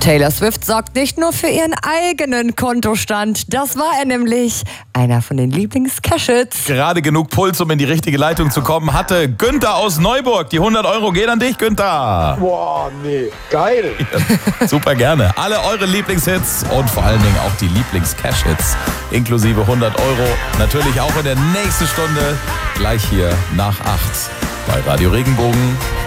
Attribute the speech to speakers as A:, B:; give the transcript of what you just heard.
A: Taylor Swift sorgt nicht nur für ihren eigenen Kontostand. Das war er nämlich. Einer von den Lieblings-Cash-Hits.
B: Gerade genug Puls, um in die richtige Leitung zu kommen, hatte Günther aus Neuburg. Die 100 Euro gehen an dich, Günther.
C: Boah, nee, geil.
B: Ja, super gerne. Alle eure Lieblingshits und vor allen Dingen auch die Lieblings-Cash-Hits inklusive 100 Euro. Natürlich auch in der nächsten Stunde, gleich hier nach 8 bei Radio Regenbogen.